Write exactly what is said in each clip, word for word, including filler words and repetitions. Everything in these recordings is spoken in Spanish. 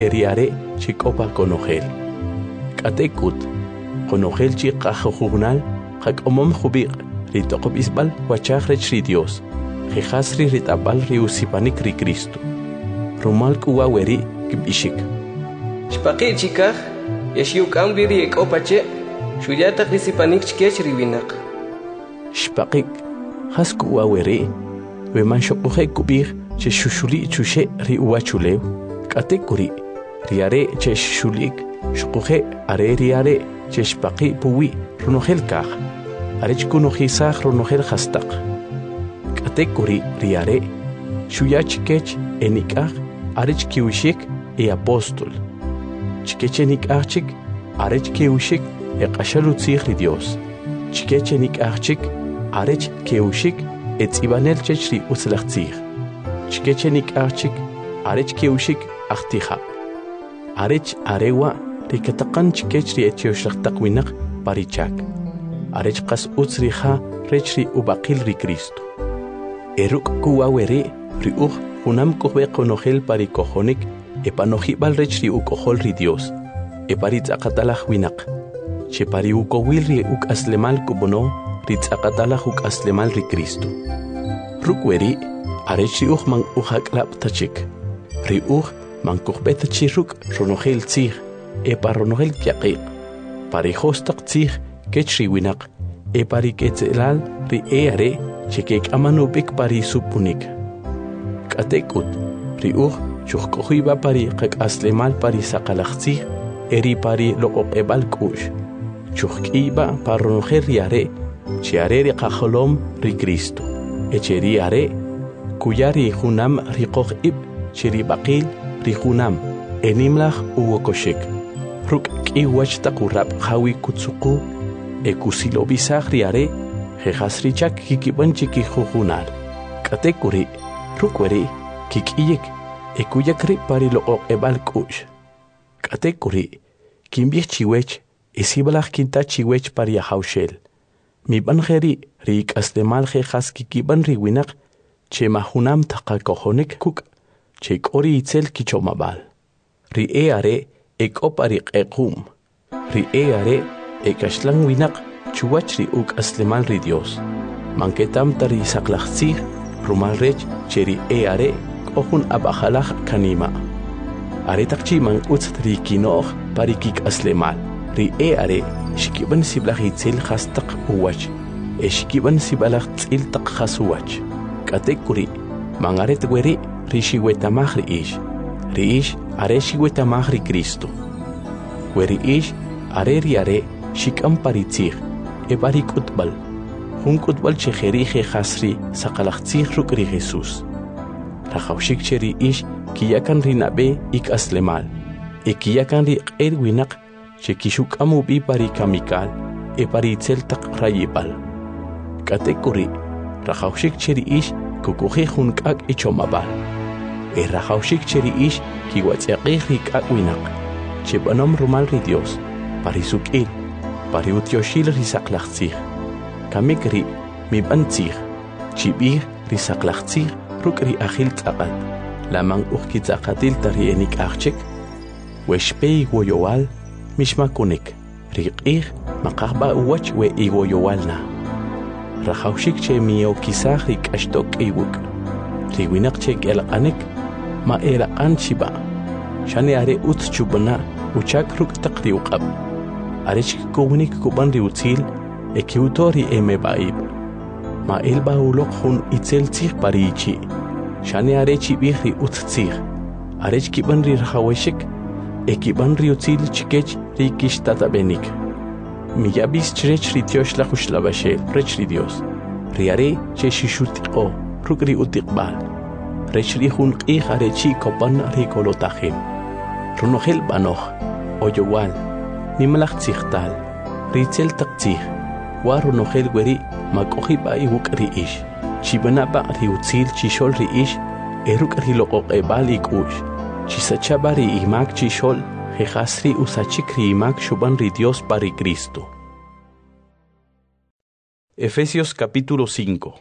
eriare chikopa conogel. Katekut, conogel chikajugunal, jakomom jubiq, ritokop isbal, huachajrech ri Dios, jejasri ritabal riusipanik ri Cristo. Rumal kuwa weri kibishik. Shpaqi chikaj, yashiuk ambiri ekopache, shuyata risipanik chkech riwinak. Shpaqik, has kuwa weri, weman shokuje kubir, che shushuli chushe ri uachulew, katekuri, riare che shulik, shukuje are riare, che shpaqi puwi, runogel kaj, arech kunojisaj runogel hastak. Katekuri riare, shuyachkech enikaj, arech kiwishik e apóstol. Chikechenik archik, arech kiwishik e qashalutzig ri Dios. Chikechenik archik, arech kiwishik et ibanel chechri utzlachtzig. Chikechenik archik, arech kiwishik achtija. Arech arewa rikataqan chikechri et yoshlachtakwinaq parichak. Arech qas utzriha rechri ubaqil ri Cristo. Eruk kuwawere ri uj unam kohbe konogel pari kojonik e panojibal rechri ukojol ri Dios e paritz akatalaj winak che pari ukowil ri uk aslemal kubono ritz akatalaj uk aslemal ri Cristo rukweri arechri uj man ujaklap tachik ri uj man kohbe tachiruk ronogel tzig e paronogel kyaqiq pari hostaq tzig kechri winak e pari ketzelal ri eare chekek amanubik pari supunik Katekut, riuj, chukkojiba pari kak aslemal pari sakalachzi, eri pari loqoqebal kush. Chukkiba paronogel riare, chiare ri kajolom ri Cristo. Echeri are, kuyari junam riqoj ib, chiri baqil ri junam, enimlaj uwokoshek. Ruk ki wachta kurab hawi kutsuku, ekusilo bisaj riare, jejasrichak kikiban chiki jujunal. Katekuri, rukweri kikiyek ekuyakri pari loqoq ebal kush. Katekuri kimbih chiwech esibalaj kinta chiwech pari ahaushel. Mi banjeri rik aslemal jejas kikiban riwinak che mahunam taqakojonik kuk che kori itzel kichomabal. Ri eare ekopari qequm. Ri eare ekashlan winak chuwachri uk aslemal ri Dios. Manketam tari saklachzig rumal rech cheri e are kohun abajalaj kanima. Aretak chiman utz rikinoj parikik aslemal. Ri e are shikiban siblaj itzel hastak uwach. E shikiban sibalaj tzil tak hasuwach. Katekuri mangaret weri ri shiwetamaj ri ish. Ri ish are shiwetamaj ri Cristo. Weri ish are ri are shikam paritzig e barik utbal. Hunkut bal chejeri jejasri sakalachtzig rukri Jesús. Rajaushik cheri ish kiyakan rinabe ik aslemal. E kiyakan ri erwinak chekishuk amubi pari kamikal e pari tzeltak rayibal. Katekuri rajaushik cheri ish kukuji hunkak ichomabal. E rajaushik cheri ish kiwatzaqig rikak winak. Chebanom rumal ri Dios parisukil pari utyoshil risaklachtzig. Kamikri mi bantzig, chibir risaklachtzig rukri achil tzaqat, lamang uxkitzaqatil tari enik achchek, weshpei woyowal mishmakunik, riqig maqahba uwach we iwoyowalna. Rajaushik che miokisaj rikashtok iwuk, riwinak chek elaqanek ma elaqan chiba, shane are utz chubana uchak ruk taqri uqab, arechik kuwnik kuban riutzil, ekiutori eme baib. Ma el baulok hun itzel tzig parichi. Shane arechi bihri utzig. Arech kiban ri rajaweshik. Ekiban ri utzil chikech ri kishtata benik. Miyabis chrech ri tiosh la jushlabashe rech ri Dios. Riare che shishutiko rukri utikbal. Rech ri hun qih arechi kopan ri kolotahim. Runogel banoch. Oyowal. Nimlach tzigtal. Ritzel taktzig. Waru nogel weri makohiba iwuk ri ish. Chibanaba riutzil chishol ri ish. Eruk ri loqoq ebal ikush. Chisachaba ri imak chishol. Jejasri usachik ri imak shuban ri Dios pari Cristo. Efesios capítulo cinco.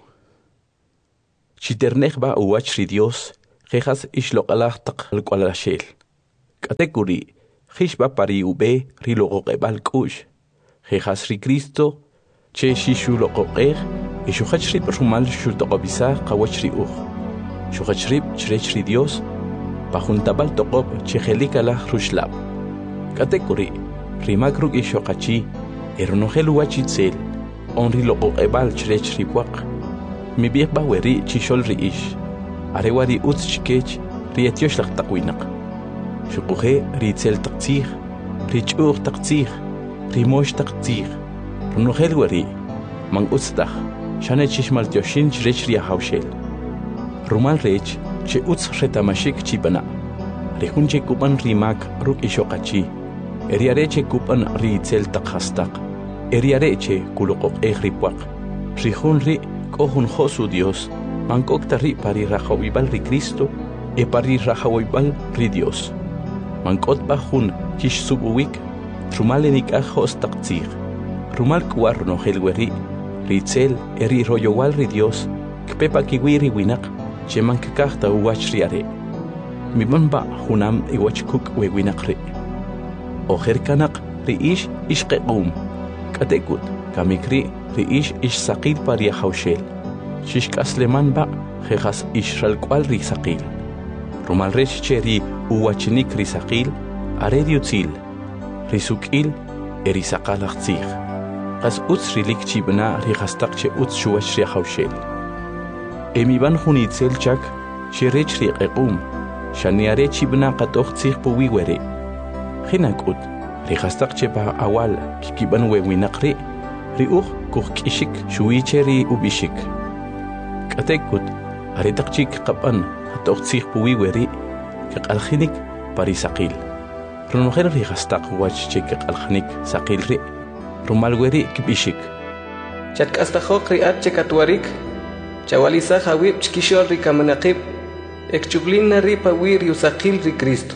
Chiternejba uwach ri Dios. Jejas ishloqalaj taq alqualashel. Katekuri, Hishba pari ube, rilogo ebal kush. Hejas ri Cristo, che shishulo qoqer, e shuhachrib rumal shultogobisa kawachri uj. Shuhachrib chrechri Dios, pajuntabal toqob chehelikala rushlab. Katekuri, rimakruk e shokachi, eronogel wachitzel, onri loqo ebal chrechri waq. Mi bieba weri chishol ri ish. Arewari utz chikech, rietyosh lak takwinaq. Shukuhe ritzel taqtzih, richur taqtzih, rimosh taqtzih. Runogel weri, mang utztach, shane chishmal tyoshin chrech ria haushel. Rumal rech, che utz retamashik chibana. Rehun che kupan rimak ruk ishokachi. Eriare che kupan ritzel taqhastak. Eriare che kulokok ehripwak. Rihun ri kohun josu Dios. Mankokta ri pari rajaوibal ri Cristo e pari rajaوibal ri Dios. Mankot bajun kish subuwik, rumalenik ajos taqtzir. Rumal kuar no helweri, ritzel eri royowal ri Dios, kpepa kiwiri winak, che mankakahta uwach riare. Mibanba hunam iwachkuk we winak ri. Oher kanak ri ish ishqequm. Katekut kamikri ri ish ish saqil pari haushel. Shishkas leman ba, jejas ishral cual risaqil. Rumal rech cheri uwachinik risaqil, arediutzil, risukil, erisaqalachtzig. As utz rilik chibna rihastak che utz shuach riahaushel. Emiban hunitzel chak, cherech riqequm, shaniare chibna qatochtzig puwiwere. Hinakut, rihastak che ba awal, kikiban wewinakri, riuch kuchkishik, shuicheri ubishik. Katekut, aritaqchik qapan, hatoqtsig puwi weri, kaqalkhinik parisaqil. Runogel rihastaq wach chik qalkhinik saqil ri, rumal weri kibishik. Chatkastajok riat chekatuarik, chawalisa hawib chkishol rikamanaqib, ekchuglina ri pawir yusaqil ri Cristo.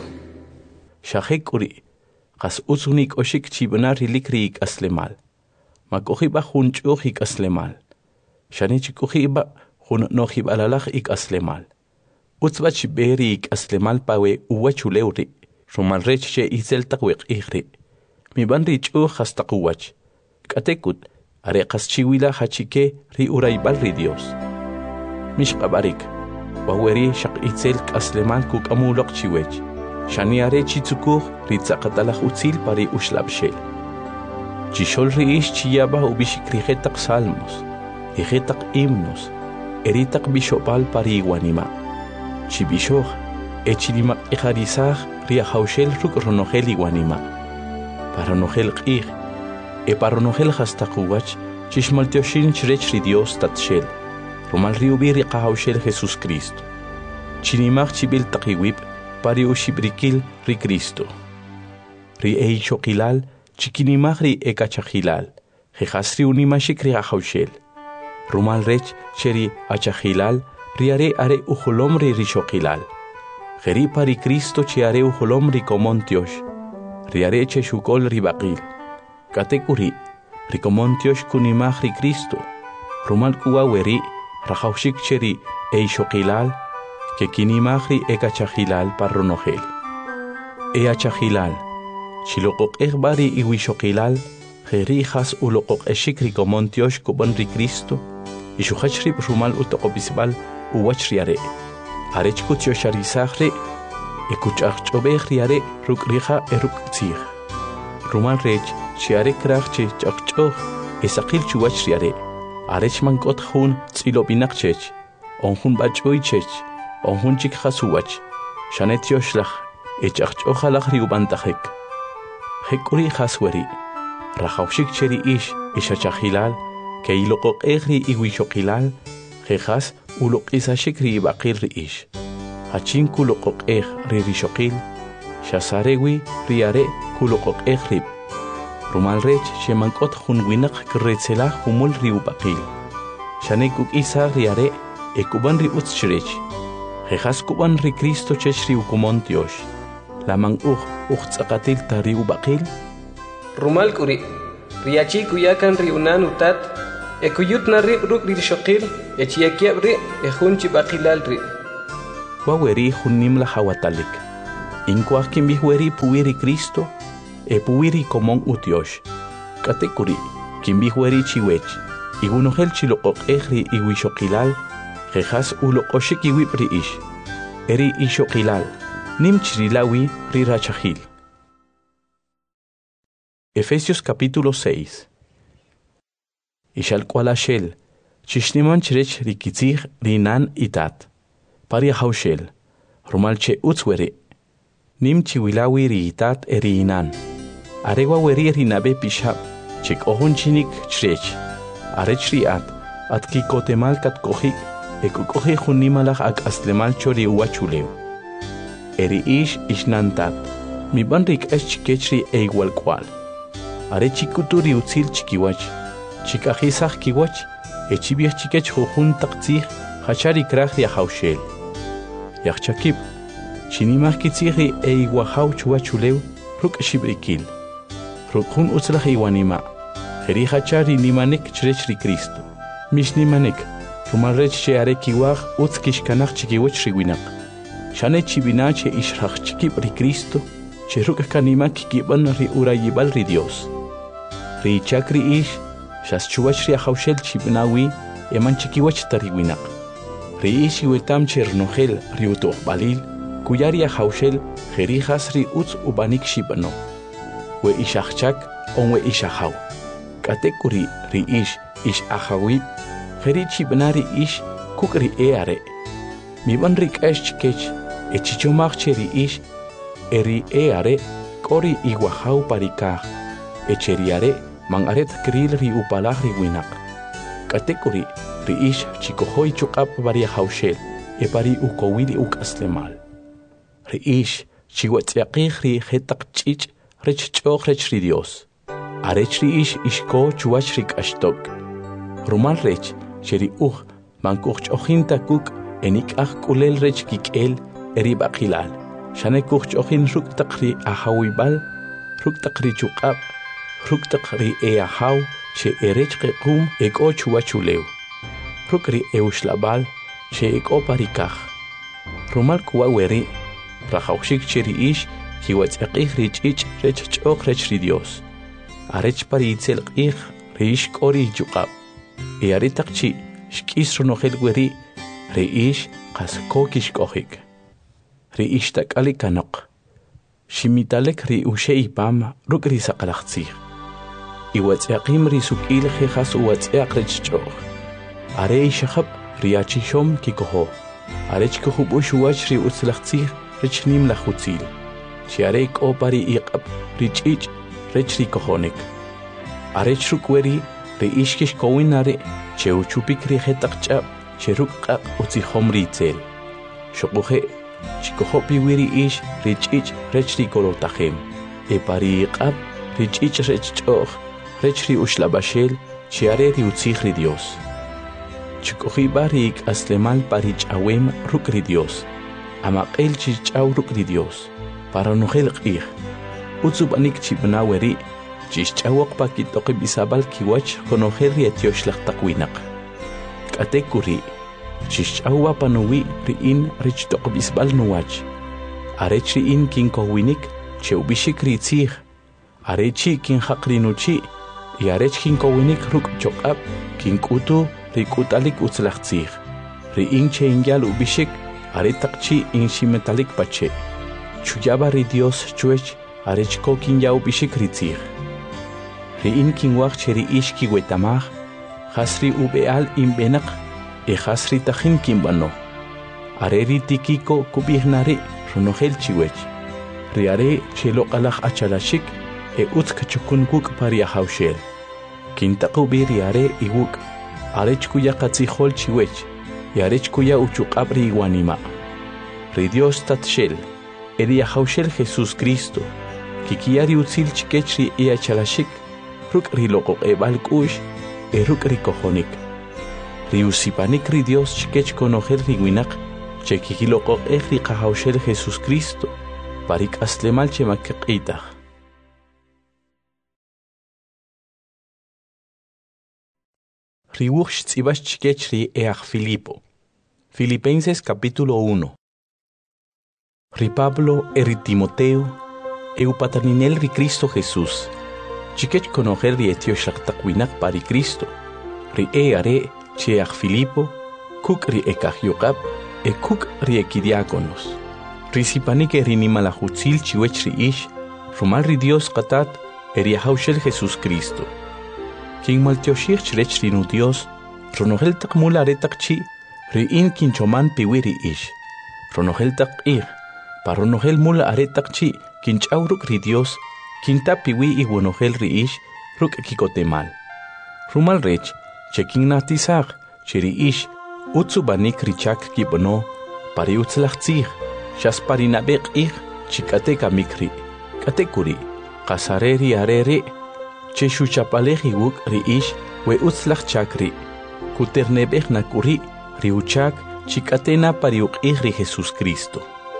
Shahik uri, qas uzunik oshik chibana rilikrik aslemal. Makohiba hunchuhik aslemal. Shanichikuhiba Hun nohib alalach ik aslemal. Utzbach beri ik aslemal pawe uwachuleuri. Rumal rech che izel taqwiq ihri. Mi ban rich u hastaquwach. Katekut, are qaschiwila hachike ri uraibal ri Dios. Mish qabarik. Waweri shaq izel aslemal kuk amulok chiwech. Shani are chitsukur ri tzaqatalach utzil pari ushlabshel. Chishol ri ish chiyaba ubishikrijetaq salmos. Ijetaq himnos. Eritak bishopal pari guanima. Chibishoj, echilima ejarizaj, ria haushel ruk ronogel iguanima. Paronogel qig, e paronogel hastakuwach, chishmal teoshin chrech ri Dios tatshel. Romal riubiri qahaushel Jesus Cristo. Chinimaj chibil taqiwib, pari ushibrikil ri Cristo. Ri eichokilal, chikinimaj ri ekachajilal. Jejasri unimashik ri haushel. Rumal rech cheri achahilal, riare are ujolom ri rishokilal. Geri pari Cristo chiare ujolom ri komontiosh. Riare che shukol ribaqil. Katekuri, rikomontiosh kunimaj ri Cristo. Rumal kuwa weri, rajaushik cheri eishokilal, que kinimaj ri ekachahilal parronogel. E achahilal, chilokok egbari iwishokilal, gerijas ulokok eshik ri komontiosh kuban ri Cristo. Ishuhachrib rumal utokobisbal uwachriare. Arechkut yosharizahre, ekuchachobehriare rukrija eruktzig. Rumal rech, chiare krachche chachchoh, esakil chuwachriare. Arechman kot hun tzilobinakchech, onhun bachoichech, onhun chikhasuwach, shanet yoshlach, echachchohalach riubantahek. Hekuri hasweri, rajaushik cheri ish, ishachahilal, que ilokok egri iwishokilal, jejas ulok isashikri ibaqir ish. Hachin kulokok eg ririshokil, shasarewi riare kulokok egrib. Rumal rech shemankot hunwinak kretzela humul riubaqil. Shanekuk isa riare ekuban ri utschrech. Jejas kuban ri Cristo chech riukumontiosh. Lamang uj uchtakatil ta riubaqil. Rumal kuri, riachi kuyakan riunan utat, ekuyut na ri ruk rishokil, echiakiab ri ejunchi baqilal ri. Waweri hunim la hawatalik. Inkuaj kinbihweri puwiri Cristo, e puwiri komon utiosh. Katekuri, kinbihweri chiwech, igunohel chiloqoq ejri iwishoqilal, jejas uloqoshik iwipri ish. Eri ishoqilal, nim chirilawi ri rachajil. Efesios capítulo seis. Ishal kualashel, chishniman chirech rikitzig rinan itat. Paria haushel, rumalche utzwere. Nim chiwilawi ri itat eri inan. Aregwa weri rinabe pishab, chik ohun chinik chrech. Arech riat, at kikotemal kat kohik, ekukohe junimalach ak aslemal chori uachuleu. Eri ish ishnantat, mi banrik es chikechri e igual cual. Are chikuturi utzil chikiwach, chikajisach kiwach, e chibiach chikech jujun taktzig, hachari krach ya haushel. Yachchakib, chinimach kitzigri e iguajau chuachuleu, ruk shibrikil. Rukhun utzlach iwanima, heri hachari nimanek chrechri Cristo. Mish nimanek, rumalrech che are kiwach utzkishkanach chikiwach riwinak. Shane chibinache ishrach chikibri Cristo, che ruk kanimak kiban ri urayibal ri Dios. Ri chakri ish, shas chuwach ri haushel chibnawi, eman chikiwach tariwinak. Ri ish iwetam chernogel ri utoh balil, kuyari haushel herijas ri utz ubanik shibano. We ishachchak on we ishahaw. Katekuri ri ish ish ahawib, heri chibnari ish kukri eare. Mi ban rik esh chikech, e chichomach cheri ish, eri eare, kori iguahaw parikah, e cheriare, mangaret kril ri upalah ri winak. Katekuri ri ish chikohoy chukap varia haushel, e pari ukowili uk aslemal. Ri ish chiwatziaqih ri hetak chich, rech choch rech ri Dios. Arech ri ish ishko chuach rik ashtok. Rumal rech, cheri uch, mankuch chochin takuk, enik ach kulel rech kikel, eri bakilal. Shane kuch chochin ruk takri ahawibal, ruk takri chukab, ruk takri eahaw, che erech kekum eko chuachuleu. Ruk ri eushlabal, che eko parikach. Rumal kuwa weri, rachaushik cheri ish, kiwatzaqih ri chich rech choch rech ri Dios. Arech pari itzelqih ri ish kori chukab. E aritaqchi shkis runogel weri ri ish qas kokish kohik. Ri ish takali kanok. Shimitalek ri ushe ipam ruk ri saqalaqtzih. Iwatzaqim ri sukil jejas uwatzaq rech choch. Are ishahab ri achishom kikoho. Arech kuhubush uwach ri utzlaqtzih rech nim lachutzil. Chiarek o pari iqab rich ich rech ri kohonik. Arech rukweri ri ishkish kowinare che uchupik ri hetakchab che rukqaq utzihom ri tzel. Shokuhe chikohopi wiri ish rich ich rech ri kolotahem. E pari iqab rich ich rech choch rech ri ushlabashel chiare ri utzih ri Dios. Chikohi bari ik aslemal parich awem ruk ri Dios. Amaqel chichaw ruk ri Dios. Para nugel qih. Utsubanik chibnaweri, chichawak pakitoqib isabal kiwach konogel riatyosh laqtaqwinak. Katekuri, chichawa panuwi riin rich toqib isbal nuwach. Arech riin kin kowinik, cheubishik ritzih. Arechi kin haqrinuchi, y arech kin kowinik ruk chokab, kin kutu rikutalik utzlaqtzih. Riin che ingyal ubishik, aretaqchi in shimetalik pache. Chuyaba ri Dios chuech, arech kokin yau bishik ritzih. Riin kin wach cheri ish ki wetamach, hasri ubeal in benak, e hasri tajin kin bano. Areri tikiko kubihnari, runogel chiwech. Riare chelo qalach achalashik, e utk chukun guk paria haushel. Kin taqubi riare iwuk, arech kuya katzihol chiwech, y arech kuya uchukabri iwanima. Ri Dios tatshel. Eri haushel Jesús Cristo, kikiari utzil chikechri e achalashik, ruk ri loqo ebal kush, e ruk ri kohonik. Ri usipanik ri Dios chikech konogel ri winak, che kikiloqo eri haushel Jesús Cristo, parik aslemal che makqitach. Ri wuch tzibas chikechri e ach Filipo. Filipenses capítulo uno. ri Pablo eri Timoteo, eu pataninel ri Cristo Jesús, chiquech conocer ri etio shaktakwinac pari Cristo, ri e are cheach Filipo, kuk ri ekahyokap, e kuk ri ekidiáconos. Ri sipanik eri nimalahutzil chiwech ri ish, rumal ri Dios katat eri ahaushel Jesús Cristo. King maltioshir chrech ri nu Dios, ronogel tak mula retak chi, ri in kinchoman piwi ri ish. Ronogel tak ir, paronogel mula aretak chi, kinchauruk ri Dios, kinta piwi i wonogel ri ish, ruk kikotemal. Rumal rech, cheking natizag, chiri ish, utsu banik richak kibono, pari utzlachtzig, shas pari nabek ir, chikate kamikri, katekuri, kasareri arere, che shuchapaleji wuk ri ish, we utzlach chakri, kuternebech nakuri, ri uchak, chikatena pari uk ri Jesus Cristo.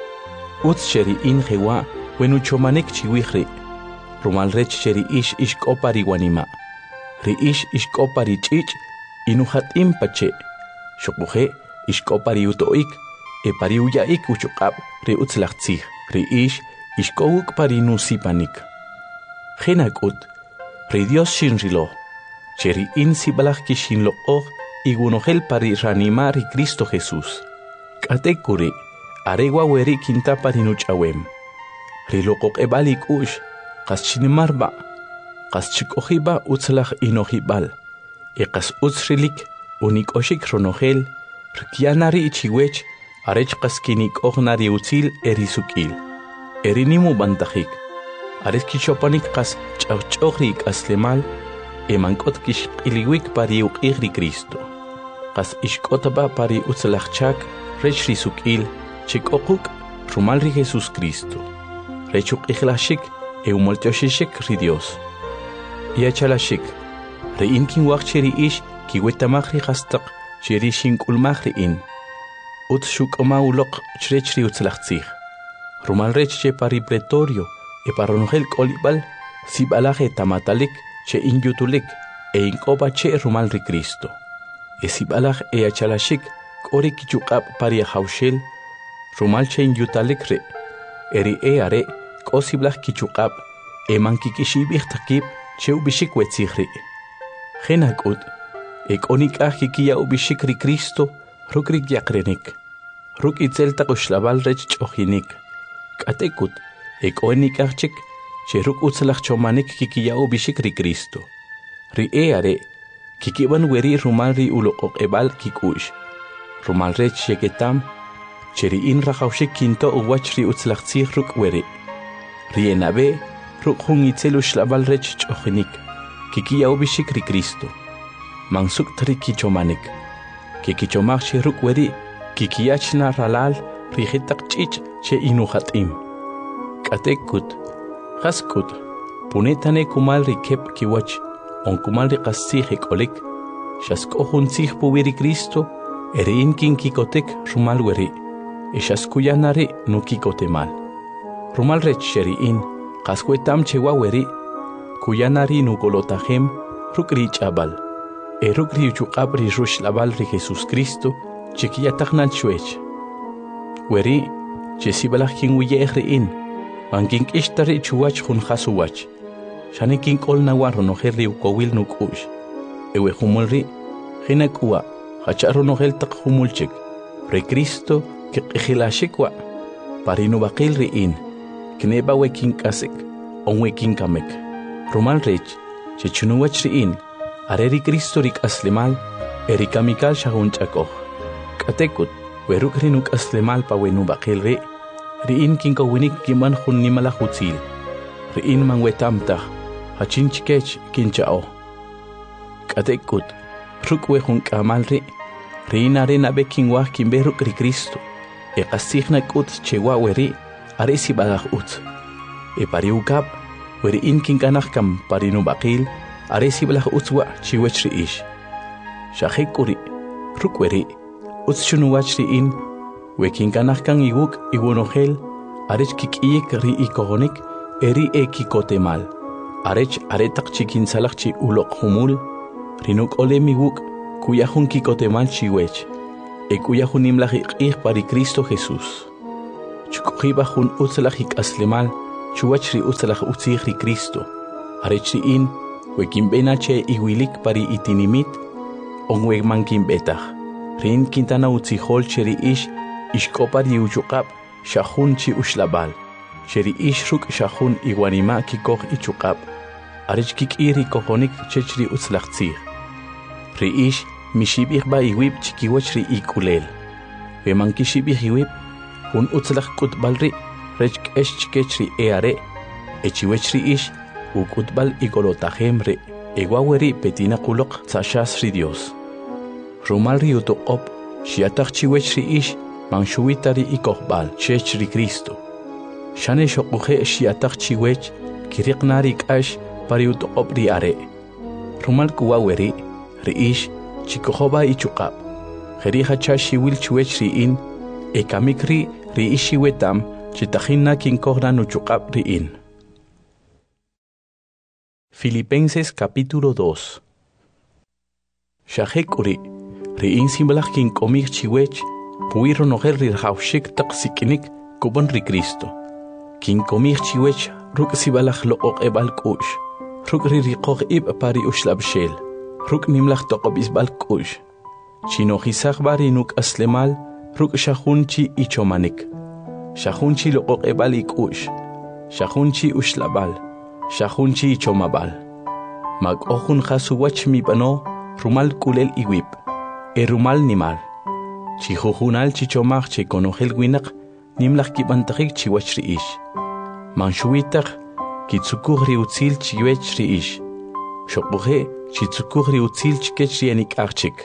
Utz cheri in jewa, wenuchomanek chiwihri, rumal rech cheri ish ishkopari wanima, ri ish ishkopari chich, inuhat impache, shokuje ishkopari utoik, e pari uyaik uchukab, ri utzlachtzig, ri ish ishkowuk pari nusipanik. Genakut, ri Dios shinrilo, cheri in sibalach kishinlo og, igunohel pari ranima ri Cristo Jesús. Katekuri, aregua weri kinta pari nuchawem. Ri lokok ebalik ush, kas chinimarba, kas chikohiba utzlach inohibal, e kas utzrilik, unik oshik ronogel, rikianari ichiwech, arech kas kinik ognari utzil erisukil. Erinimu bantajik, arech kichopanik kas chauchorik aslemal, e mankot kish iliwik pari ukigri Cristo. Kas ishkotaba pari utzlachchak, rech risukil, chikokuk, rumalri Jesus Cristo. Rechuk ihlashik, e umoltioshishik ri Dios. Iachalashik, re in kin wakcheri ish, ki wetamachri hastak, cheri shinkulmachri in. Ut shuk oma ulok chrechri utzlachtzig. Rumal rech che pari pretorio, e paronogel kolibal, sibalaje tamatalik, che in yutulik, e in koba che rumal ri Cristo. E sibalaj e achalashik, kori kichukab pari haushel, rumal che in yutalik re, eri e are, kosiblach kichukab, e mankikishibich takib, che ubishik wetzigri. Genakut, e konik ahikia ubishik ri Cristo, rukrik yakrenik. Ruk itzel takushlabal rech chohinik. Katekut, e konik ahchik, che ruk utzlach chomanik kikia ubishik ri Cristo. Ri e are, kikiban weri rumal ri ulokok ebal kikush. Rumal rech sheketam, cheri in rachaushik kinto uwach ri utzlachtzig ruk weri. Rienabe, ruk hun itzelu shlabal rech chohinik, kikia ubishik ri Cristo. Mansuk tri kichomanik, kikichomach ruk weri, kikiachna ralal, rihitak chich che inuhatim. Katekut, haskut, punetane kumal rikep kiwach, on kumal rikasihik olik, shaskohun sih puwiri Cristo, erin kin kikotek rumal weri, e shaskuyanare no kikotemal. Rumal rech sheri in, kaskuetam chewa weri, kuyanari no golotahem, rukri chabal, e rukri uchukabri rush labal ri Jesus Cristo, chekiyataknan chuech. Weri, chesibalach kin wiyehri in, mankin ishtari chuwach hun hasuwach, shane kin kol nawar no herri ukowil nuk ush, ewe humulri, hinakua, hacharo no hel tak humulchik, re Cristo, ke ihilashikwa, parinu bakil ri in, kneba wekin kasik, on wekin kamek. Rumal rech, che chunuwach ri in, areri Cristo rik aslemal, erikamikal shahun chakoh. Katekut, weruk rinuk aslemal pa wenu bakil ri, ri in kin kawinik kiman hun nimala hutzil, ri in man wetamtah, hachin chikech kin chao. Katekut, ruk wehun kamal ri, ri in arena bekin wah kin beruk ri Cristo, e kasihnak ut chewa weri, aresi balah ut. E pariukap, weri in kin kanahkam parinu bakil, aresi balah utwa chiwech ri ish. Shahekuri, ruk weri, ut chunuwach ri in, wekin kanahkan iwuk iwunohel, arech kikiyek ri ikohonik, eri e kikotemal. Arech aretak chikin salak chi ulok humul, rinuk ole miwuk, kuyahun kikotemal chiwech, e kuyahun imlahik pari Cristo Jesús. chkujiba hun utzalaj ik aslemal, chuwach ri utzalaj utzij ri Cristo. Arech ri in, wekin benache iwilik pari itinimit, onweg man kin betaj. Rin quintana utzijol cheri ish, ishkopar y uchukap, shahun chi ushlabal. Cheri ish ruk shahun iguanima kikoj ichukap. Arech kik iri kojonik chechri utzlachtzij. Ri ish, mishibich ba iwib chikiwach ri ikulel. Veman kishibich iwib, hun utzlach kutbal ri, rech kesh chikech ri eare, echiwech ri ish, ukutbal igolotajem ri, eguaweri petina kulok tzashas ri Dios. Rumal ri utoqop, shiatach chiwech ri ish, manshuitari ikohbal, chech ri Cristo. Shane shokuje shiatach chiwech, kiriknari kash, pari utoqop ri are. Rumal kuwaweri, ri ish, chikohoba ichukap. Jeriha chashi wil chiwech ri in, ekamikri ri ishi wetam, chitahina kinkohra nuchukap ri in. Filipenses capítulo dos. Shahekuri, ri in simbalach kin komik chiwech, puiro noher ri haushik taksikinik kuban ri Cristo. Kin komik chiwech, ruk sibalach lo ok ebal kush, ruk ri rikog ib pari ushlab shel, ruk nimlach toqob isbal kush. Chino hisach bari nuk aslemal, ruk shahunchi ichomanik. Shahunchi lo ok ebal ikush, shahunchi ushlabal, shahunchi ichomabal. Mag ohun khasuwach mi bano, rumal kulel iwip, e rumal nimal. Chihuhunal chichomach che konohel winak, nimlach kibantakik chiwach ri ish. Manshuitach, kitsukuh ri utzil chiwech ri ish. Shokuhe, chitsukuh ri utzil chikech ri enik archik.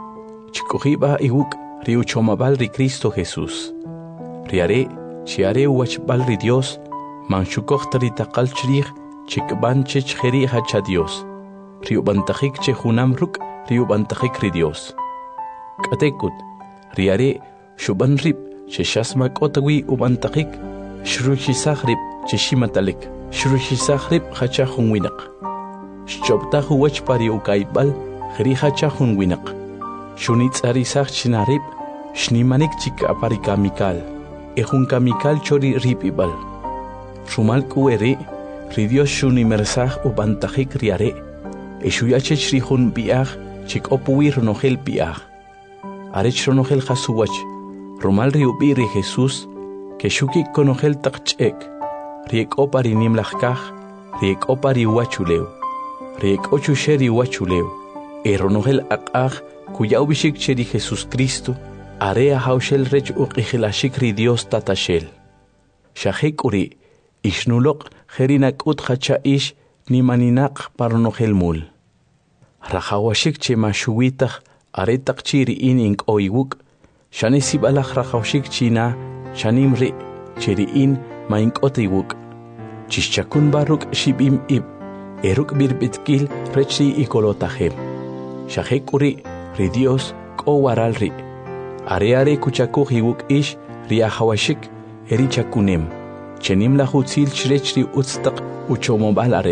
Chikuhiba iwuk ri uchomabal ri Cristo Jesús. Riare, chiare uachbal ri Dios, manshukoh taritakal chrich, chikban chech jeri hacha Dios. Riubantajik che junam ruk, riubantajik ri Dios. Katekut, riare, shuban rip, che shasmak otawi ubantajik, shruchisach rip, che shimatalik, shruchisach rip hacha junwinak. Shchoptahu wach pari ukaibal, jeri hacha junwinak. Shunitz arisach chinarip, shnimanik chik aparika mikal, ejun kamikal chori ripibal. Rumal kuere, ridios shunimersach ubantajik riare, eshuyachech rihun biach, chik opuir ronohel biach. Arech ronohel jasuwach, rumal riubiri Jesús, que shukik konohel takchek, riek opari nimlachkaj, riek opari wachuleu, riek ochusheri wachuleu, e ronohel akaj, cuya ubishik cheri Jesús Cristo, area haushel rech uqihilashik ri Dios tatashel. Shahek uri, ishnulok jerinak ut hacha ish nimaninak paronohel mul. Rajawashik che mashuitach aretak chiri in oiwuk, shane sibalach rajawashik china, shanim ri, chiri in maink otiwuk. Chishchakun baruk shibim ib, eruk birbitkil rechi ikolotahem. Shahek uri, ri Dios ko waral ri. Areare kuchakuh iwuk ish riahawashik eri chakunem. Chenim la hutzil chrechri utstak uchomobal are.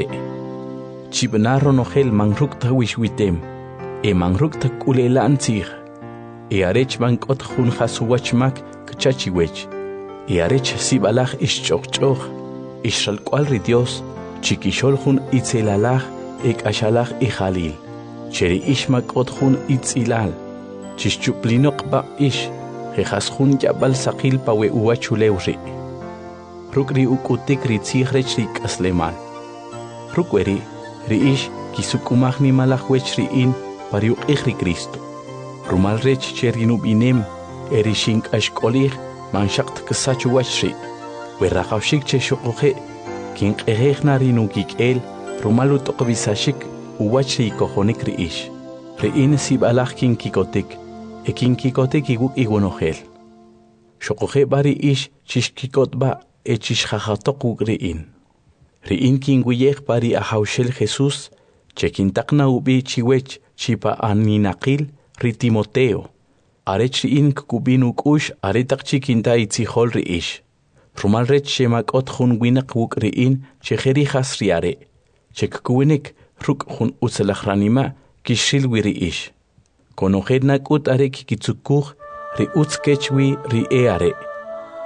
Chibnaro nohel mangruk tawish witem. E mangruk takulela antzir. E arech bankot hun hasuwachmak kchachiwech. E arech sibalach ish chokchoch. Ishal kwal ri Dios. Chikishol hun itzelalach ek ashalach i halil. Cheri ishmak ot hun itzilal. Chishchuplinok ba ish. Jejas hun yabal sakil pawe uachulewri. Rukri ukutik ri tzichrech ri kaslemal. Rukweri, ri ish kisukumach ni malachwech ri in pariuk ich ri Cristo. Rumal rech cherinub inem, eri shink ashkolich, manshakt kasachu wachri. Werrachawshik che shokoche, kink ehechna ri nukik el, rumalut okbisashik, uwachri kohonik ri ish. Ri in sibalach kinkikotik, e kinkikotik iguk iguanohel. Shokoche bari ish chishkikot ba, echish jajatok riin. Riin kinguyech pari ahaushel Jesús, chekintakna ubi chiwech chipa aninakil ri Timoteo. Arech riin kukubinuk ush aretak chikinta itzihol riish. Rumal rech shemakot hun winak wuk riin chejeri has riare. Chekkuwinik ruk hun utzelachranima kishil wiriish. Konojednak ut are kikitsukuch ri utskechwi ri eare.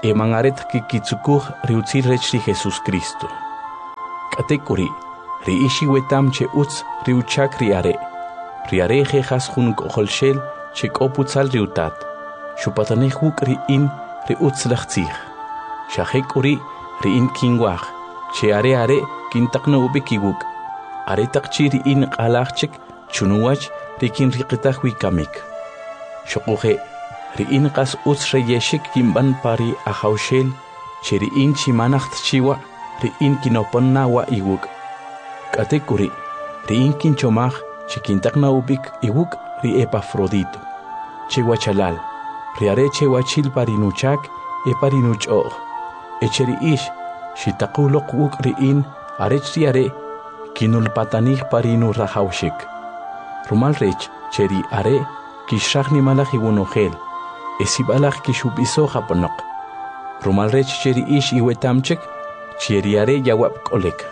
e mangaret kikitsukuj riutzil rech ri Jesus Cristo. Katekuri, ri ishi wetam che utz riuchak riare. Riare jejas jun koholshel che koputzal riutat. Shupatanej huk ri in ri utz lachtzich. Shahek uri ri in kingwach. Che are are kintakna ubikiwuk. Are takchi ri in qalachchik chunuwach ri kin riqitah wikamik. Shokuhe ri in qas utz reyeshik kimban pari ahaushel che ri in chimanacht chiwa ri in kinoponna wa iwuk. Katekuri ri in kinchomaj che kintakna ubik iwuk ri Epafrodito. Che wachalal ri are che wachil parinuchak e parinuchoh. Echeri ish shitakulok wuk ri in arech ri are kinulpatanij parinu rahaushik. Rumal rech cheri are kishrak ni malach iwunogel. Esibalach kishubiso japonok. Rumal rech cheri ish iwetamchek cheri are yawap kolek.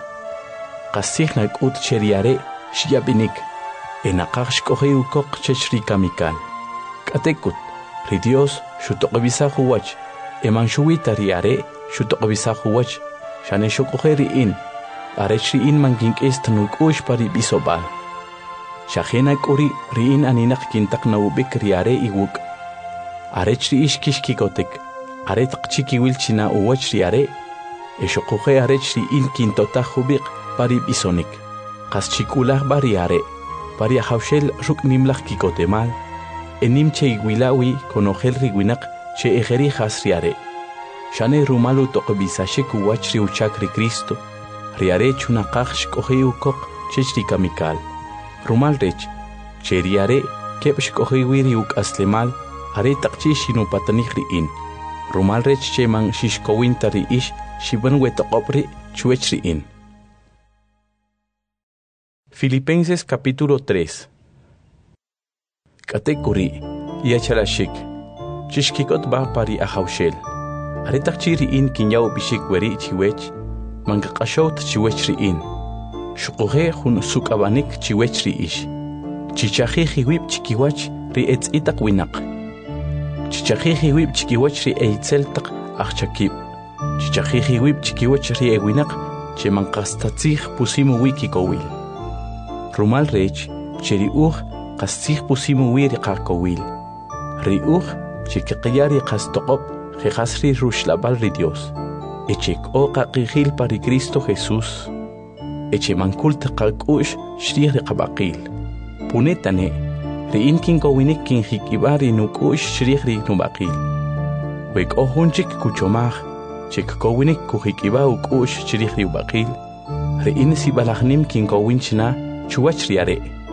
Qasihnak ut cheri are shiabinik. Enaqaq shkohe ukok chechri kamikal. Katekut ri Dios shutoqbisa huwach. Eman shuwita ri are shutoqbisa huwach. Shane shokohe ri in. Arech ri in mangink estanuk ush pari bisobal. Shahena kuri ri in aninak kintak na ubik ri are iwuk. Arech ri ish kishkikotek. Are taqchiki wilchina uwach ri are. Eshokohe arech ri in kintota hubik pari bisonik. Qaschikulaj bari are. Pari ahawshel ruk nimlach kikotemal. Enim che igwilawi konogel riwinak che ejeri has ri are. Shane rumalu toqbisashik uwach ri uchak ri Cristo. Riare chunaqaq shkohe ukok chechri kamikal. Rumal rech, che riare kep shkohe wiri uk aslemal, are taqchi shinupatanij ri in. Rumal rech che man shishkowinta ri ish, shiban wetaqopri chuech ri in. Filipenses capítulo tres. Katekuri, yachalashik, chishkikot ba pari ahaushel. Are taqchi ri in kinyaw bishik weri chiwech, Mangaqashot chiwech ri in. Shukohe jun sukabanik chiwech ri ish. Chichaji jiwib chikiwach ri etz itak winak. Chichaji jiwib chikiwach ri eitzel tak achakib. Chichaji jiwib chikiwach ri ewinak che manqastatzij pusimu wiki kowil. Rumal rech cheri uj qastzij pusimu wiri qakowil. Ri uj chikqiyari qastoqop jejasri rushlabal ri Dios. Echek o qaqijil pari Cristo Jesús. Eche mankult qakush shrih de qabaqil. Punetane, ri in kinkowinik kin hikibari nukush shrih ri nubaqil. Wek o hunchik kuchomaj, chek kowinik kuhikiba ukush shrih ri ubaqil. Ri in sibalahnim kinkowinchna chuwach riare.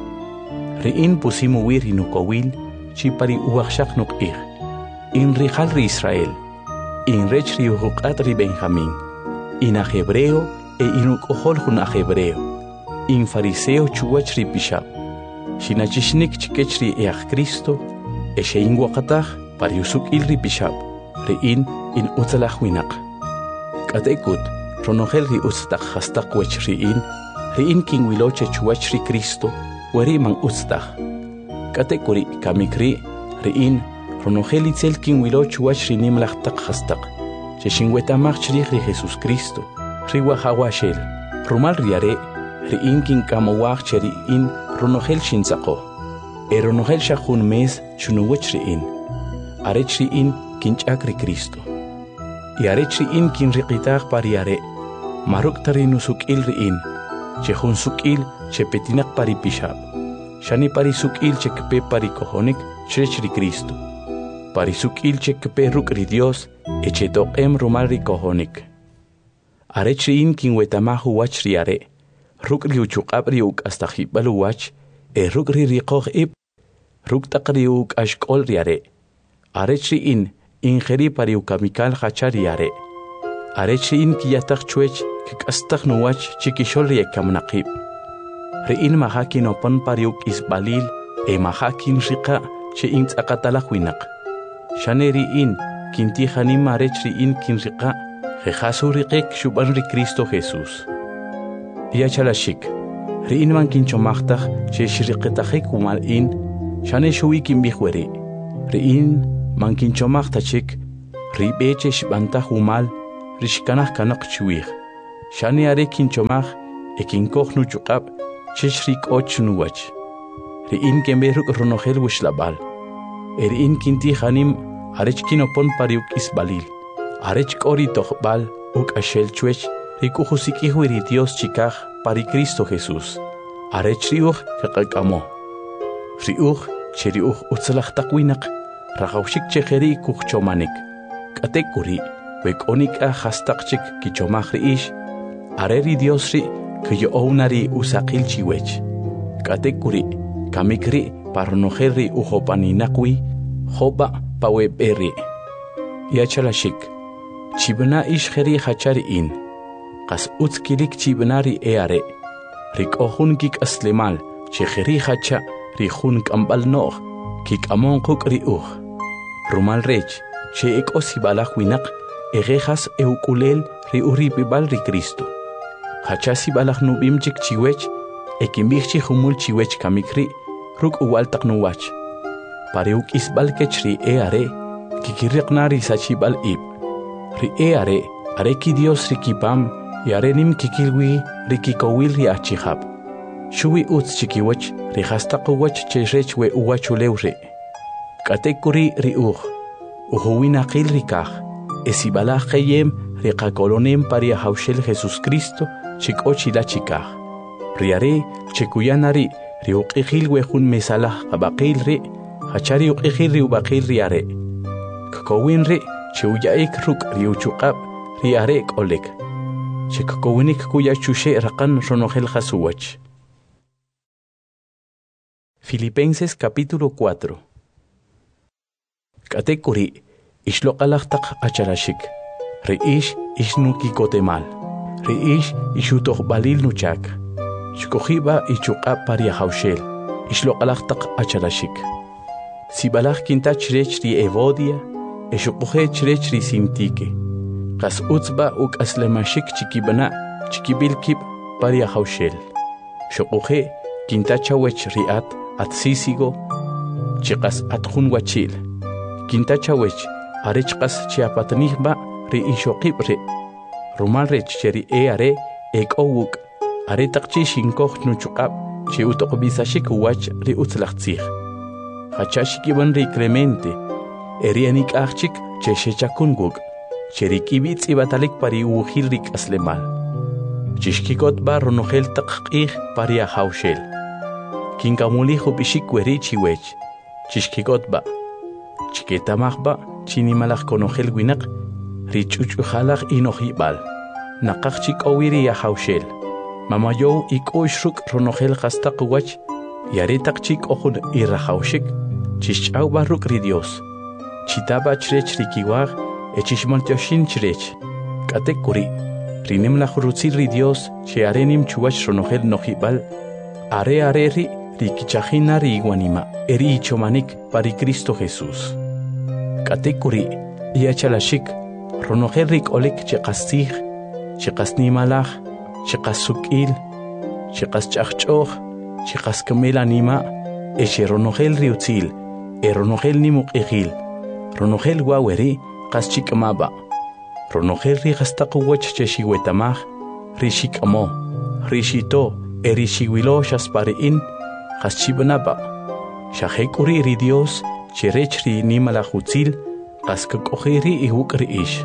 Ri in pusimu wiri nukowil, chipari uwakshak nukir. In rijal ri Israel. In rech ri uhukat ri Benjamín, in a hebreo e in ukohol jun a hebreo, in fariseo chuwach ri pishab, shinachishnik chikech ri each Cristo, e shein wakatach pari usuk il ri pishab, ri in in utzalach winak. Katekut, ronogel ri utztach hastak wech ri in, ri in kin wiloche chuwach ri Cristo, weri man utztach. Katekuri kamikri, ri in, Ronogel itzel kin wiloch wach ri nimlach tak hastak. Che shinwetamach chrich ri Jesus Cristo. Ri wahawashel. Rumal riare, ri in kin kamawach cheri in ronogel shinzako. E ronogel shahun mes chunuwech ri in. Arech ri in kin chak ri Cristo. I arech ri in kin riqitach pariare. Maruk tari nusukil ri in. Che hun sukil che petinak pari pishab. Shani pari sukil che kpe pari kohonik chrech ri Cristo. Parisuk ilche kepe ruk ri Dios, eche toqem rumal ri kohonik. Arech ri in kin wetamahu wach ri are, ruk ri uchuqab ri uk hasta jibalu wach, e ruk ri riqoh ip, ruk taq ri uk ashkol ri are. Arech ri in, ingeri pari ukamikal hacha ri are. Arech ri in kiyatak chuech, kik astak nu wach chikishol ri ekamnaqib. Ri in mahakin opon pari uk isbalil, e mahakin riqa, che in tzakatalak winak. Shaneri in, kinti hanim arech ri in kin riqa, jejasu riqek shuban ri Cristo Jesús. Yachalashik, ri in man kinchomachtaj, che shriqetajek umal in, shane shuwi kin bihweri. Ri in man kinchomachtajik, ribeche shbanta humal rishkanah kanak chuig shani are kinchomach ekinkokh nu chuqab chishrik och nuwach ri in kemberuk ronogel wishlabal eri in kinti khanim arech kinopon pariuk isbalil arech kori tokhbal uk ashel chuech rikuhusiki huiri Dios chikaj pari Cristo Jesús arech riuch kaqamo riuch cheriuch utzlach taqwinaq raqawshik chejeri kuchchomanik katekuri wekonik a hastaqchik kichomaj riish areri Dios ri kuyo ounari usaqil chiwech katekuri kamikri parnojerri ujopaninaqwi jopa paweberi yachalashik chibna ishjeri hachari in qas utskilik chibnari eare rik'ojun kik aslemal chejeri hacha rijun k'ambal no'j kik'amon quk' ri'uj rumal rech che ek'osi balaj winaq ejejas euk'ulel ri'uj rib'ib'al ri Cristo hachasi balaj nub'im chik chiwech ekimb'ij chi jumul chiwech kamikri ruk' uwal taq nuwach pare uk'isb'al kech ri e are kikiriqna ri sachib'al ib' ri e are are ki Dios rikipam y are nim kikilwi rikikowil ri achijab shuwi utz chikiwach ri hastaqwach chesrech we uwachulew ri katekuri ri uj ujuwinaqil rikaj esibalaj qeyem ri qakolonem pari hawshel Jesús Cristo chik'ochila chikaj ri are chekuyanari ri uq'ijil we jun mesalaj qabaqil ri hachari uq'ijil ri ubaqil ri are kakowin ri chewyaik ruk' ri uchuqab ri are k'olek chekakowinik kuyachushe raqan ronojel jasuwach. Filipenses capítulo cuatro. Katekuri ishloqalaqtaq acharashik riish ishnukikotemal riish ishutoqbalil nuchak shkojiba ichuqa paria hawshel ishloqalaqtaq acharashik sibalaj kintach rech ri evodia eshuquje chrech ri sintike qas utzba uk aslemashik chikibana chikibilkib paria hawshel shuquje kintachawech riat atsisigo chiqas atjun wachil kintachawech arechqas chiapatnihba ri ishoqib ri rumal rech cheri e are ekowuk are taqchi shinkoj nuchuqab chi utoqbisashik wach ri utzlaqtzij hachashikiban ri Clemente erianik achik cheshechakunguk cheri kibitz ibatalik pari ujil rik aslemal chishkikot ba ronojel taqqij paria hawshel kinkamuli hubishik weri chiwech chishkikot ba chiketamajba chinimalaj konojel winaq richuchujalaj inojibal naqaj chik'owiri ya hawshel mamayow ik'uyshruk ronojel qastaqwach yaretaq chik'ojun irajawshik chishch'awba ruk' ri Dios chitaba chrech rikiwaj echishmaltyoshin chrech k'atekuri rinemlaj rutzil ri Dios che arenim chuwach ronojel nojibal are are ri rikichajina ri iguanima eri ichomanik pari Cristo Jesús katekuri yachalashik ronojel rik olek chiqastij chiqasnimalaj chiqasuk'il chiqasch'ajch'oj chiqaskamel-anima eche ronojel riutzil e ronojel nimuq'ijil ronojel waweri qas chik'amaba ronojel ri qastaqwach chexiwetamaj ri xik'amo ri xito e ri xiwilo xaspari'in qas chib'anaba xajek'uri ri Dios cherech ri nimalaj utzil qas kak'oji ri iwuk' ri'ix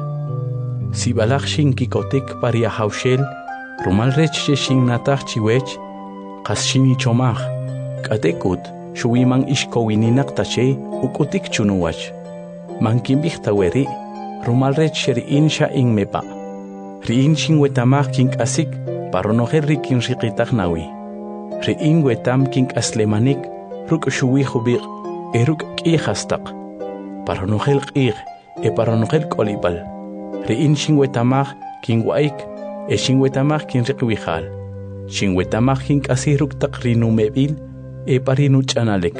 sibalaj xinkikotik paria hawshel rumal rech che xinnataj chiwech qas xinichomaj k'atekut xuwiman ixkowininaq tache uk'utik chunuwach mankinb'ij taweri rumal rech xeri'in xa inmepa ri'in xinwetamaj kink'asik pa ronojel ri kinriqitaj nawi ri'in wetam kink'aslemanik ruk' xuwij ubiq' e ruk' k'ij hastaq pa ronojel q'ij e pa ronojel k'olib'al ri'in xinwetamaj kinwa'ik e xinwetamaj kinriqwijal xinwetamaj kink'asij ruk' taq rinumeb'il e pa rinuch'analek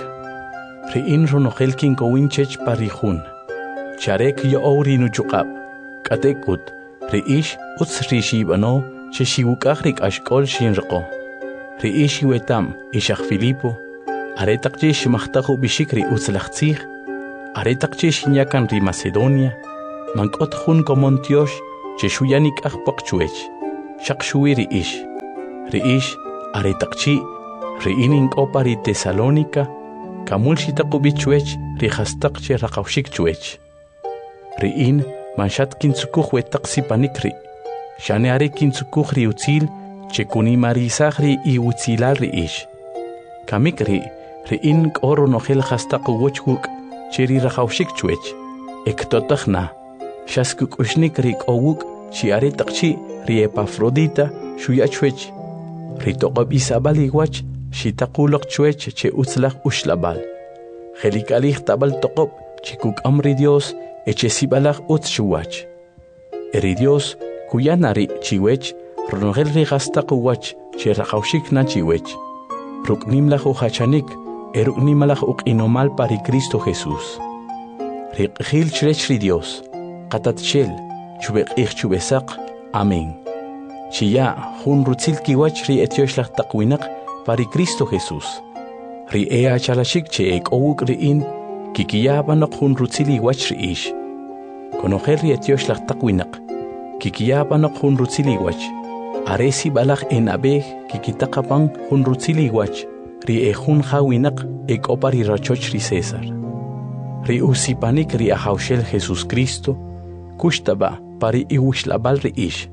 ri'in ronojel kinkowin chech pa rijun charek yo'ow rinuchuqab k'atekut ri'ix utz ri xib'ano che xiwuk'aj ri k'axk'ol xinriqo ri'ix xiwetam ixaj Filipo are taq chi ximajtaj ub'ixik ri utzlaj tzij are taq chi xinyakan ri Macedonia mank'ot jun komontiox che xuyanik ajpaq chuech xaq xuwi ri'ix ri'ix are taqchi ri'in ink'opa ri Tesalónica kamul xitaqubi chuech ri jastaq che raqawxik chuech ri'in manxat kintzukuj wetaq sipanik ri xane are kintzukuj ri utzil che kunimarisaj ri iutzilal ri'ix kamik ri ri'in k'o ronojel jastaq uwochwuk che ri raqawxik chuech ektotaj na xaskuk'uxnik ri k'owuk chi are taqchi ri Epafrodita xuya chuech ri toqob isabal iwach xitaquloq chuech che utzlaj uxlabal jelik'alij tabal toqob chi kuk'am ri Dios eche sibalaj utz xuwach eri Dios kuyana ri chiwech ronojel ri jastaq uwach che raqawxik na chiwech ruk'nimlaj ujachanik eruk'nimalaj uq'inomal pari Cristo Jesús ri q'ijil chirech ri Dios qatatchel chubeq'ij chubesaq amén chiya jun rutzil kiwach ri etioxlaj taq winaq pari Cristo Jesús ri e achalashik che ek'owuk ri'in kikiyabanoq jun rutzil iwach ri'ix konojel ri etioxlaj taq winaq kikiyabanoq jun rutzil iwach are sibalaj enabej kikitaqapan jun rutzil iwach ri e jun ja winaq ek'opa ri rachoch ri César ri usipanik ri ajawxel Jesús Cristo kushtaba pari iwixlabal ri'ix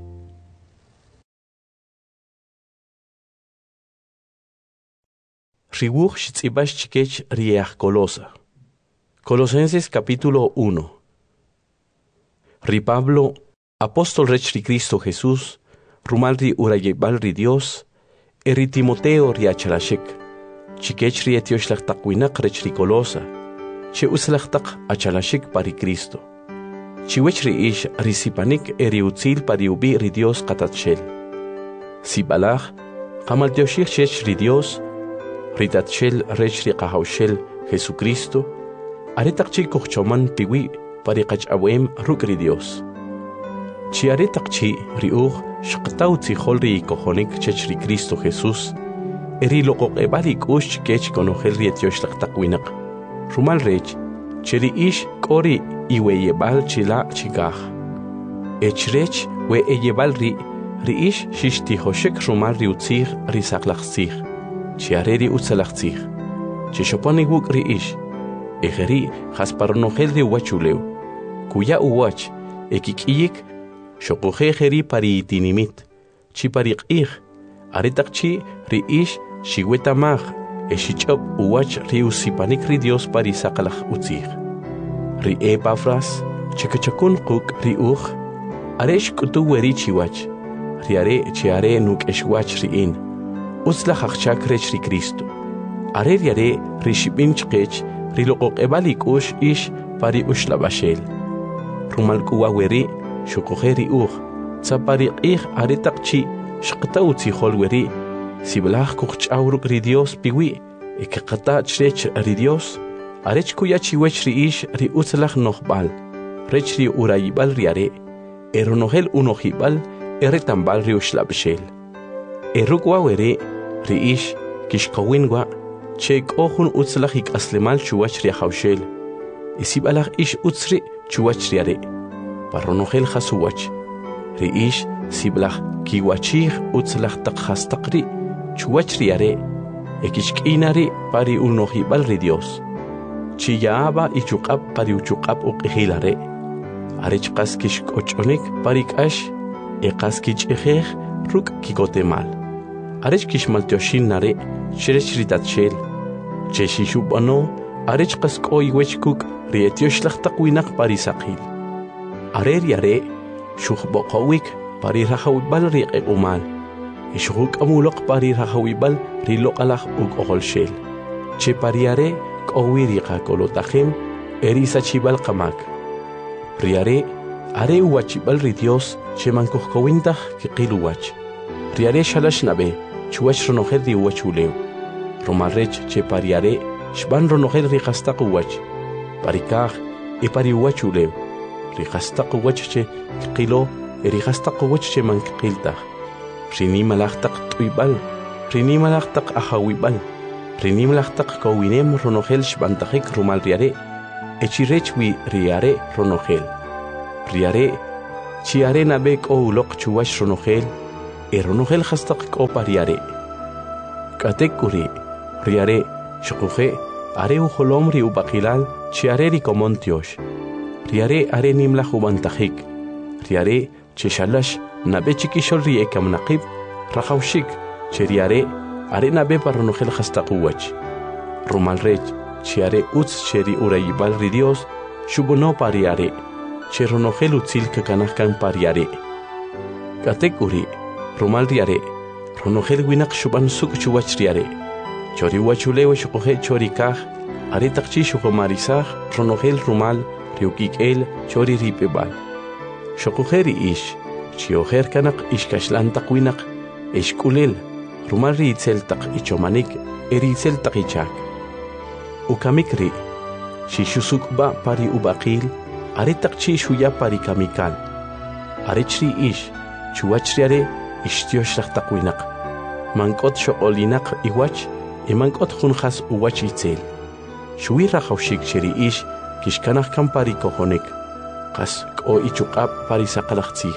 riwuj xtz'ibax chikech ri aj Colosa Colosenses capítulo uno ri Pablo apóstol rech ri Cristo Jesús rumal ri urayebal ri Dios e ri Timoteo ri achalashik chikech ri etioxlaj taq winaq rech ri Colosa che uslaj taq achalashik pari Cristo chiwech ri'ix ri sipanik e ri utzil pari ubi ri Dios qatatxel sibalaj qamaltioxij chech ri Dios ri tatxel rech ri qajawxel Jesucristo are taqchi kujchoman piwi pari qach'awem ruk' ri Dios chi are taqchi ri uj xqtaw tzijol ri ikojonik chech ri Cristo Jesús e ri loqoq'eb'al ik'ux chikech konojel ri etioxlaj taq winaq rumal rech che ri'ix k'o ri iweyeb'al chila' chikaj ech we eyeb'al ri ri'ix xixtijoxik rumal ri utzij ri saqlaj tzij chi are ri utzalaj tzij che xopon iwuk' ri'ix ejeri jasparonojel ri uwach ulew kuya uwach ekik'iyik xoquje ejeri pari itinimit chi pari q'ij are taqchi ri'ix xiwetamaj e xich'ob uwach ri usipanik ri Dios pari saqlaj utzij ri Epafras chekachakun quk' ri uj are xk'utu weri chiwach ri are che are nuk'exwach ri'in utzlaj ajchak rech ri Cristo are ri are ri xib'in chqech ri loqoq'eb'al ik'ux ix pari uxlab'axel rumal k'uwa weri xuquje ri uj tza pari q'ij are taqchi xqtaw tzijol weri sibalaj kujch'aw ruk' ri Dios piwi e keqata'ch rech ri Dios arech kuya chiwech ri'ix ri utzlaj nojb'al rech ri urayib'al ri are e ronojel unojib'al e retamb'al ri uxlab'xel e ruk'wa weri ri'ix kixqawin wa' che k'o jun utzlaj ik'aslemal chuwach ri ajawxel e sib'alaj ix utz ri' chuwach ri are pa ronojel jasuwach ri'ix siblaj kiwachij utzlaj taq jastaq ri' chuwach ri are e kixk'ina ri' pari unojib'al ri Dios chiya'aba ichuq'ab pari uchuq'ab uq'ijil are arech qas kixk'och'onik pari k'ax e qas kich'ijej ruk' kikotemal arech kixmaltioxin nare' chirech ri tatxel che xixub'ano arech qas k'o iwech kuk' ri etioxlaj taq winaq pari saqil are ri are xujb'oqowik pari rajawib'al ri q'eq'umal e xujuk'amuloq pari rajawib'al ri loq'alaj uk'oqolxel che pari are k'owi ri qak'olotajem e ri sachib'al qamak ri are are uwachib'al ri Dios che mankujkowintaj kiqil uwach ri are xalax nab'e chuwach ronojel ri uwach ulew romal rech che pari are xb'an ronojel ri qastaq uwach pari kaj e pari uwach ulew ri qastaq uwach che kiqilo e ri qastaq uwach che mankiqiltaj ri nimalaj taq t'uyb'al ri nimalaj taq ajawib'al ri nimalaj taq kowinem ronojel xb'antajik rumal ri are e chirech wi ri are ronojel Priare, chiare nabek o ulok chuwash ronogel, e ronogel hastak o pariare. Katekuri, priare, shkuhe, are u holomri u bakilal, chiare ri komontiosh. Priare are nimla hubantajik. Priare, cheshalash, nabe chikishol ri ekam naqib, rahawshik, cheriare, are nabe paronogel hastak uwach. Rumal rej, chiare uts cheri urayibal ri Dios, shubuno pariare. Cheronogel utzil kakanahkan pariare. Katekuri, rumal riare, ronogel winak shuban suk chuwach riare. Chori wachulewe shukohe chori kah, are takchi shukomarisah, ronogel rumal, riukik el, chori ripebal. Shukoheri ish, chioher kanak ishkashlan takwinak, eshkulel, rumal ri itzel tak ichomanik, eri itzel tak ichak. Ukamikri, shishusuk ba pari ubakil, are takchi shuya pari kamikal. Are chri ish, chuachriare, ishtiosh takwinak. Mankot shokolinak iwach, e mankot khunkhas uwach itzel. Shui rahawshik cheri ish, kishkanach kam pari kohonek. Kas ko ichukab pari sakalachtzig.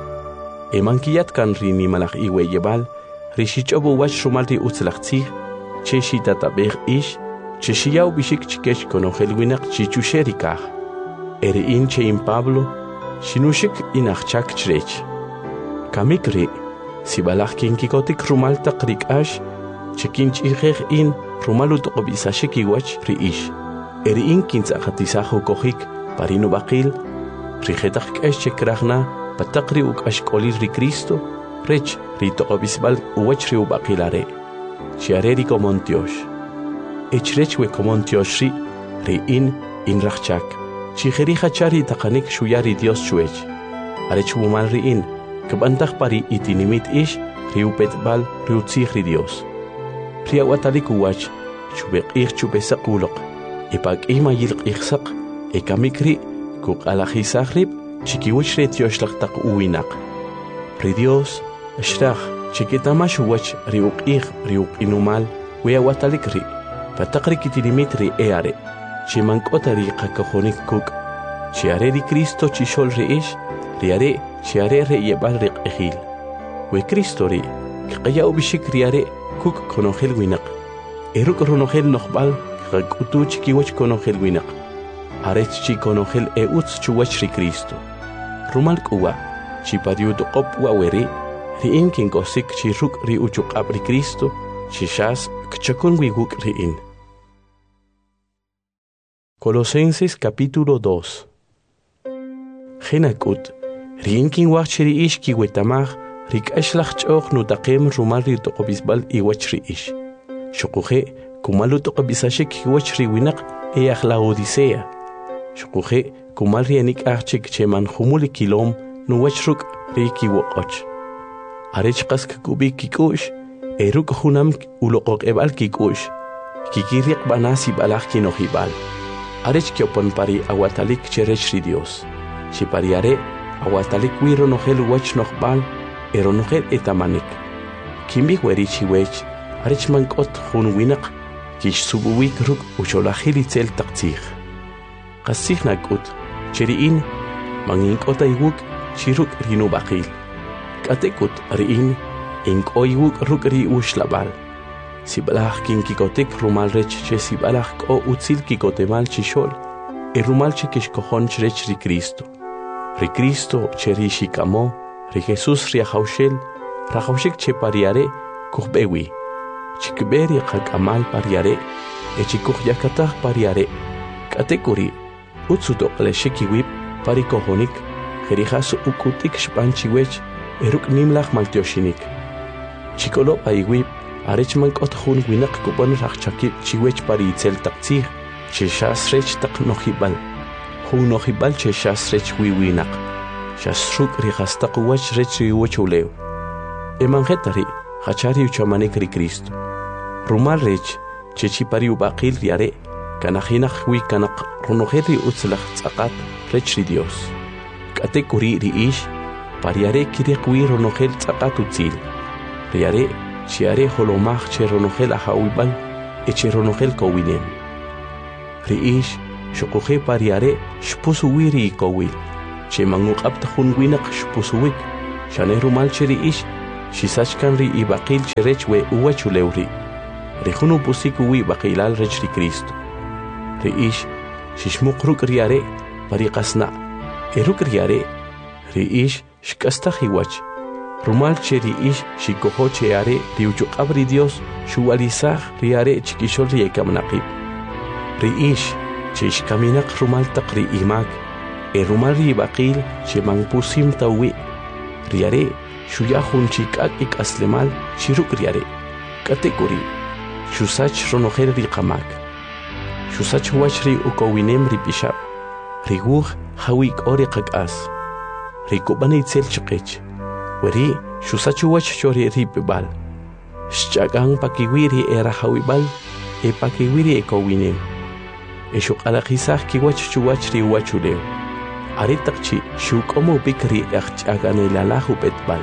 E mankiyat kan rini malach iwe yebal, rishichobu wach shumalri utzlachtzig, cheshi tatabeg ish, cheshiyau bishik chikesh konogel winak chichusherikah. Ere in che in Pablo, shinushik inachchak chrech. Kamikri, sibalach kinkikotik rumal takrik ash, chekinch ihech in rumalut obisashik iwach riish. Ere in kintzachatisahu kohik, parinu bakil, rijetach ash chekrachna, patakri uk ashkolir ri Cristo, rech rito obisbal uwach ri ubakilare. Chiareri komontiosh. Echrech we komontiosh ri, ri in in rachchak. Chiheri hachari takanik shuyari Dios chuech. Arech wumal riin, kabantach pari itinimit ish, riupet bal, riutzich ri Dios. Pria watalik uwach, chubek ich chubesak ulok, ipag ima yilk ichsak, ekamikri, kuk alachisakrib, chikiwich ret yoshlak tak uwinak. Pri Dios, ashrach, chikitamash uwach riuk ich, riuk inumal, wea watalik ri, patakri itinimit ri eare. Chimankota ri qakajonik kuk, chiare ri Cristo chishol reish, riare chiare re yebal riq ejil. We Cristo ri, kaya ubishik riare kuk konogel winak. Eruk ronogel noqbal, kakutu chikiwach konogel winak. Arech chi konogel e uts chuwach ri Cristo. Rumal kuwa, chipadiu tuqop waweri, ri in kinkosik chiruk ri uchuk abri Cristo, chishas kchakun wiguk ri in. Colosenses capítulo dos. Genakut, rinkin wachri ish ki wetamach, rik ashlach choch nutaqem rumari toqobisbal i wachri ish. Shukuhe, kumalu toqobisashik ki wachri winak e akhla odisea. Shukuhe, kumalri anik achik cheman humuli kilom nu wachruk riki wokoch. Arech qask kubi kikush, eruk hunam ulokok ebal kikush. Kikiriq banasi balach kinohibal. Arech kiopon pari aguatalik cherech ri Dios. Chipariare aguatalik wiro nogel wach nogbal, ero nogel etamanik. Kimbi weri chiwech, arech mankot hun winak, kish subuwik ruk ucholahil itzel taktzich. Qasich nakut, cheriin, manginkot aywuk, chiruk rinu bakil. Katekut riin, ink oywuk ruk ri ushlabal. Sibalach kinkikotek rumal rech che sibalach ko utzil kikotemal chishol, e rumal che kishkohon chrech ri Cristo. Ri Cristo che ri shikamo, ri Jesus ri ahaushel, rahaushik che pariare, kuhbewi. Chikberi kakamal pariare, e chikuh yakatah pariare. Katekuri, utsuto aleshikiwip, parikohonik, jerihasu ukutik shpanchiwech, eruk nimlach maltioshinik. Chikolo paiwip, arech mankot hun winak kubon rachchakip chiwech pari itzel taktzih, che shasrech tak nohibal. Hun nohibal che shasrech wiwinak. Shasruk rihastak uwach rech riwach ulew. Emangetari, hachari uchamanik ri Cristo. Rumal rech, che chipari ubakil riare, kanajinach wi kanak runoheri utzlach tzakat rech ri Dios. Katekuri ri ish, pariare kirek wi runohel tzakat utzil. Riare, chiare holomach che ronogel ahawibal, e che ronogel kowinem. Riish, shokohe pariare, shpusu wiri kowil. che manguqabta jun winaq xpusuwik xane rumal che ri ix xisachkan ri ibaqil che rech we uwa chulew ri ri junu pusik uwi baqilal rech ri Cristo ri ix xixmuq ruk' ri are pari qasna e ruk' ri are ri ix xk'astaj iwach rumal che ri ix xikojo che are ri uchuq'ab ri Dios xuwalisaj ri are chikixol ri ekamnaqib ri ix che xkaminaq rumal taq ri imak e rumal ri ibaqil che manpusim tawi ri are xuya jun chik'ak ik'aslemal xiruk' ri are k'atek'uri xusach ronojel ri qamak xusach wach ri ukowinem ri pixab ri wuj jawi k'o ri qak'as ri kub'an itzel chiqich weri xusach wach chori ri pib'al xch'ak'an pakiwi ri era jawib'al e pakiwi ri ekowinem e xuq'alaqisaj kiwach chuwach ri uwa chulew are taq chi xuk'omo upik ri aqch'ak'anilalaj up'etb'al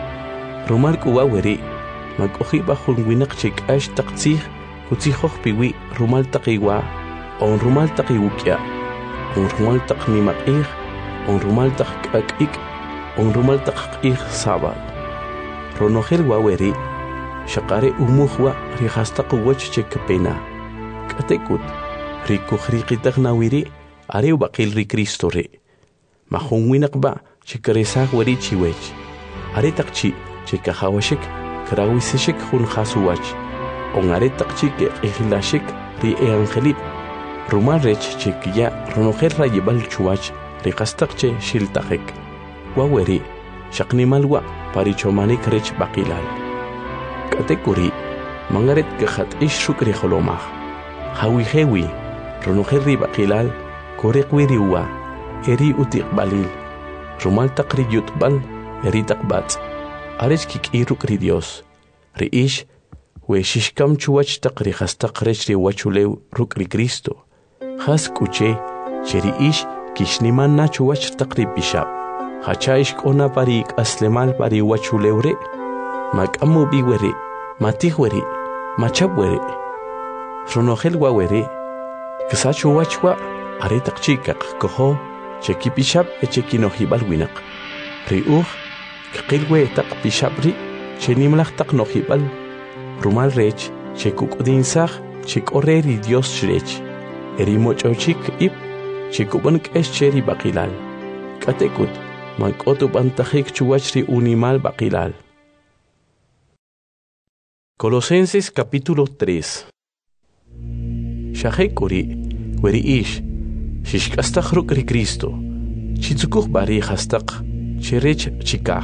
rumal k'uwa weri mak'oji'b'a jun winaq che k'ax taq tzij kutzijoj piwi rumal taq iwa on rumal taq iwuk'ya on rumal taq nimaq'ij on rumal taq k'ak'ik on rumal taq q'ij sabal ronojel wa weri xaqare umujwa ri jastaq uwach che kpena k'atek'ut ri kujriqitaq nawiri are ubaqil ri Cristo re majun winaqb'a che karesaj weri chiwech are taq chi che kajawashik krawisishik jun jasuwach on are taq chi ke q'ijlashik ri eangelib rumal rech che kiya ronojel rayib'al chuwach ri qastaq che xiltajek wa weri xaqnimalwa parichomanik rech baqilal k'atek'uri mangaret kajat'ix ruk' ri jolomaj jawijewi ronojel ri baqilal koreqwi ri uwa eri utiqb'alil rumal taq ri yutb'al eri taq b'atz' arech kik'iy ruk' ri Dios ri ix we xixkam chuwach taq ri jastaq rech ri uwa chulew ruk' ri Cristo jas k'uche che ri ix kixniman na chuwach taq ri pixab jacha ixk'ona pari ik'aslemal pari uwa chulew re mak'am ub'i weri matij weri machab weri ronojel wa weri ksa chuwach wa are taq chi kaqkojo che kipixab e che kinojib'al winaq ri uj kqil we taq pixab ri che nimlaj taq nojib'al rumal rech che kuk'udinsaj che k'o re ri Dios chirech eri moch'ochik ib che kub'an k'ex che ri baqilal k'atek'ut mank'ot ub'antajik chuwach ri unimal baqilal. Colosenses capítulo tres. Xajek'uri weri ix xixk'astaj ruk' ri Cristo chitzukuj b'ari jastaq che rech chikaj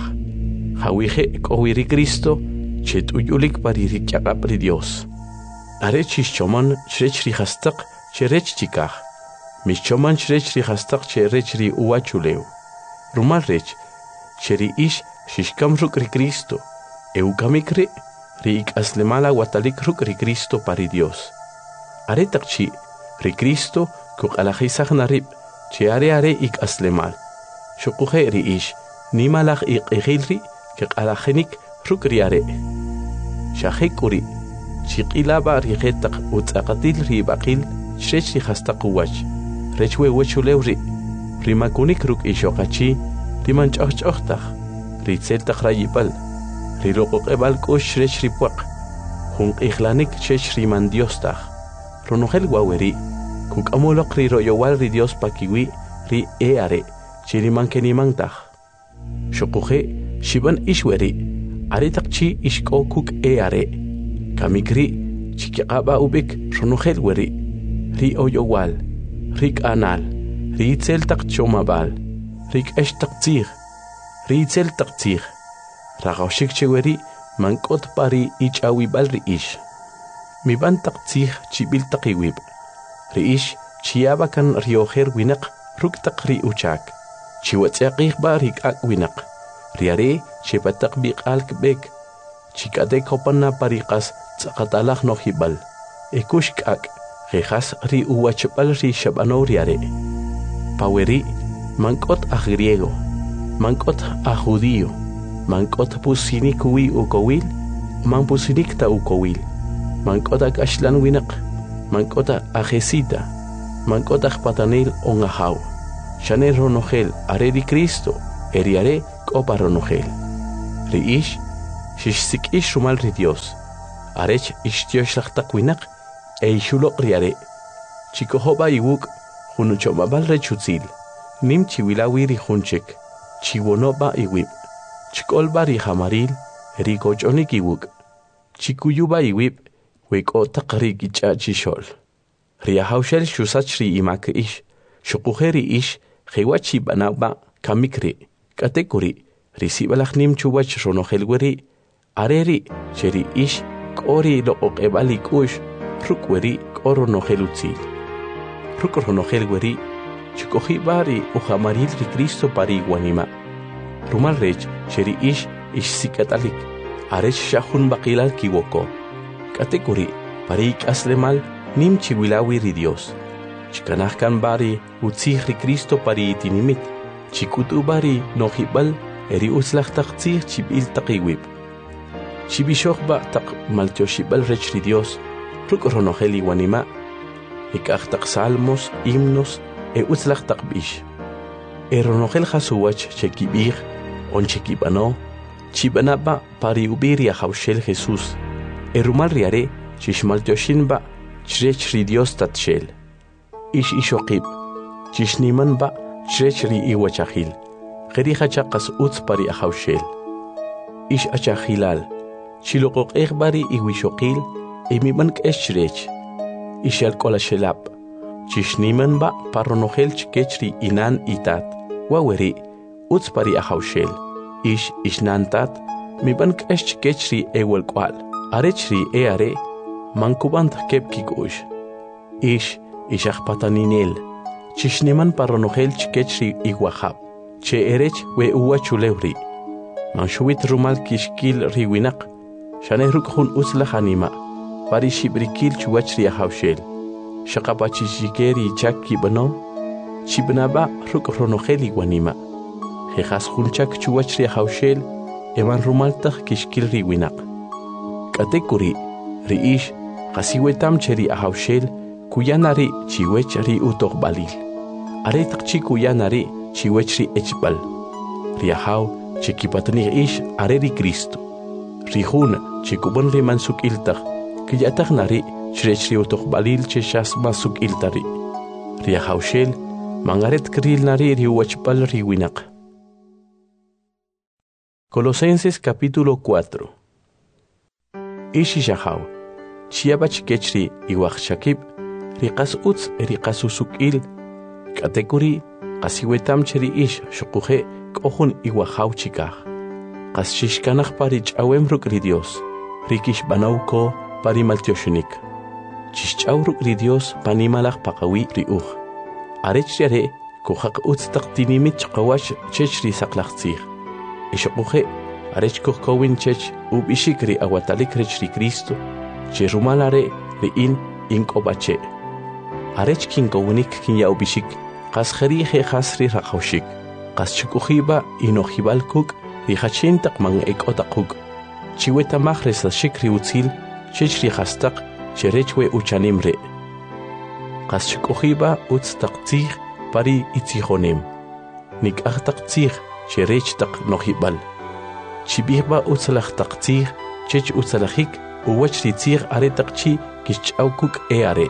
jawije k'owi ri Cristo che t'uyulik pari ri k'yaq'ab' ri Dios are chixchoman chirech ri jastaq che rech chikaj mixchoman chirech ri jastaq che rech ri uwa chulew rumal rech che ri ix xixkam ruk' ri Cristo e ukamik ri ri ik'aslemal awatalik ruk' ri Cristo pari Dios are taq chi ri Cristo kuk'alajisaj narib che are are ik'aslemal xuquje ri ix nimalaj iq'ijil ri keq'alajinik ruk' ri are xajek'uri chiq'ilab'a ri jetaq utz'aqatil ri b'aqil chirech ri jastaq uwach rech we uwa chulew ri ri makunik ruk' ixoqachi ri manch'ojch'ojtaj ri tzel taq rayib'al ri loq'oq'eb'al k'ux chirech ri puaq jun q'ijlanik chech ri man Dios taj ronojel wa weri kuk'amuloq ri ro'yowal ri Dios pakiwi ri e are chi ri mankeniman taj xuquje xib'an ix weri are taq chi ixk'o kuk' e are kamik ri chikiq'ab'a ub'ik ronojel weri ri oyowal ri k'anal ri itzel taq chomab'al ri k'ex taq tzij ri itzel taq tzij rajawxik che weri mank'ot pari ich'awib'al ri ix mib'an taq tzij chib'il taq iwib' ri ix chiyaba kan riojer winaq ruk' taq ri uchak chiwatz'yaqijb'a ri k'ak' winaq ri are chepataq biq'al k'b'ek chik'atek jopana pari qas tz'aqatalaj nojib'al e kux k'ak' jejas ri uwachb'al ri xab'anow ri are paweri mank'ot aj griego mank'ot aj judío mank'ot pusinik wi ukowil manpusinik ta ukowil mank'ot ak'axlan winaq mank'ot aj jesita mank'ot aj patanil on ajaw shane ronogel are ri Cristo eriare kopa ronogel ri ish shishsik ish rumal ri Dios arech ish Dios lachtakwinaq e ishuloq riare chikohoba iwuk junuchomabal rechutzil nim chiwilawi ri junchek chiwonoba iwib chikolba ri hamaril ri kochonik iwuk chikuyuba iwib weko taqri gicha chishol ri haushel shusachri imak ish shuqujeri ish khiwachi banaba kamikri katekuri risibalach nim chuwach ronohelweri areri cheri ish kori loqebali kush rukweri koronohelutzi rukronohelweri chikohi bari uhamaril ri Cristo pari wanima rumal rech cheri ish ish sikatalik arech shahun baqilal kiwoko katekuri pari aslemal nim chiwilawi ri Dios chikanahkan bari utzih ri Cristo pari itinimit chikutu bari nohibal eri uslach taqtzih chibil taqiwib chibishokhba taq maltioshibal rech ri Dios rukronoheli wanima ikach taq salmos himnos e uslach taqbish eronohel hasuwach chekibir on chekibano chibanaba pari ubiria haushel Jesús erumal riare chishmaltioshinba chrech ri Dios tatshel ish ishoqib chishnimanba chrech ri iwachahil qeriha chaqas utz pari haushel ish achahilal chiloqoq egbari iwishoqil emiman k'eshrech ishal kolashelab chishnimanba paronohel chkechri inan itat waweri utz pari haushel ish ishnantat miban k'esh chkechri ewelkwal arechri eare mankubant kepkikush ish ishachpataninel chishneman paronohel chkechri iwahab che erech we uwa chulewri manshuwit rumal kishkil riwinaq shanehruk hun usla hanima pari shibrikil chuwachri haushel shaqapachishikeri chakki bano chibnaba ruk ronoheli wanima jejas hunchak chuwachri haushel eman rumaltaq kishkil riwinaq katekuri riish qasiwetam cheri ahaushel kuyanari chiwech ri utoq balil aretaq chi kuyanari chiwech ri echbal riahaw chikipatni ish areri Cristo rihun chikuban ri mansuk iltaq kiyataq nari chrech ri utoq balil cheshas masuk iltari riahaushel mangaret kril nari ri wachbal ri winaq. Colosenses capítulo cuatro. Ishi shahaw chiabach kechri iwachshakib riqas utz riqas usukil katekuri qasiwetam cheri ish shuquje kohun iwahaw chikaj qas shishkanaj pari ch'awem ruk' ri Dios rikish banawko pari maltioshunik chishch'aw ruk' ri Dios panimalaj paqawi ri uj arech riare kujaq utz taq tinimit chqawash chech ri saqlajtzij ishuquje arech kujkowin chech ubishik ri awatalik rech ri Cristo che rumalare ri in ink'obache arech kinkowinik kinyawbishik qas jerije jasri raqawshik qas chukujiba inojibal kuk ri hachintaq man ek'otaquk chiwetamaj resashik ri utzil chech ri jastaq cherechwe uchanimre qas chukujiba utz taqtzij pari itzijonem nik'aj taqtzij cherech taq nojibal chibijba utzalaj taqtzij chech utzalajik uwach ri tzij are taqchi kishch'awkuk e are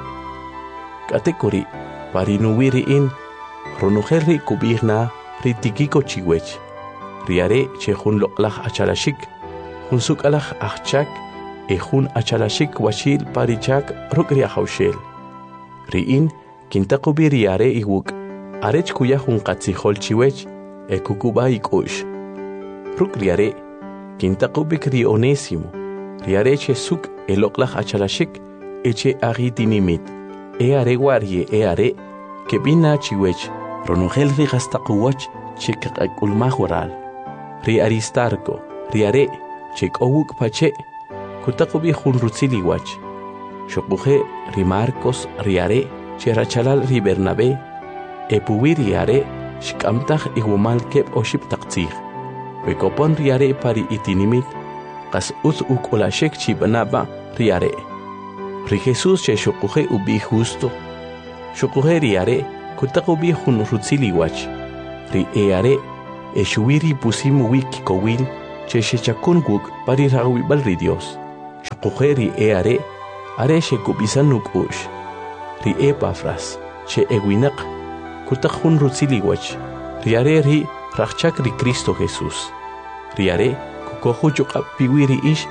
katekuri pari nuwiri in ronojerri kubijna ri tikiko chiwech riare che jun loqlaj achalashik jun sukalaj ajchak e jun achalashik washil parichak ruk ri ahaushel ri in kintaqubi riare iwuk arech kuya jun qatzijol chiwech e kukuba ik'ush ruk riare kintaqubik ri Onésimo riare che suk e loqlaj achalashik eche agitinimit e are warie e are que bina chiwech ronogel ri gastaquwach che kaqulmaj waral ri Aristarco riare che k'owuk pache kutaqubi jun rutziliwach shuquje ri Marcos riare che rachalal ri Bernabé e puwi riare shk'amtaj iwumal keb oshib taqtzij wekopon riare pari itinimit qas utz uk'olashek chibanaba riare ri Jesús che shuquje ubi justo shuquje riare kutaqubi hun rutziliwach ri eare e shuwiri pusimu wiki kowil che shechakunguk pari rawibal ri Dios shaquhe ri eare are shekubisanuk ush ri Epafras che ewinaq kutaqhun rutziliwach ri are ri rachak ri Cristo Jesús ri are kukohuchuqa piwiri ish.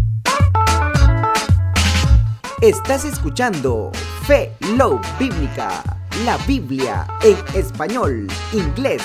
Estás escuchando Fe Love Bíblica, la Biblia en español, inglés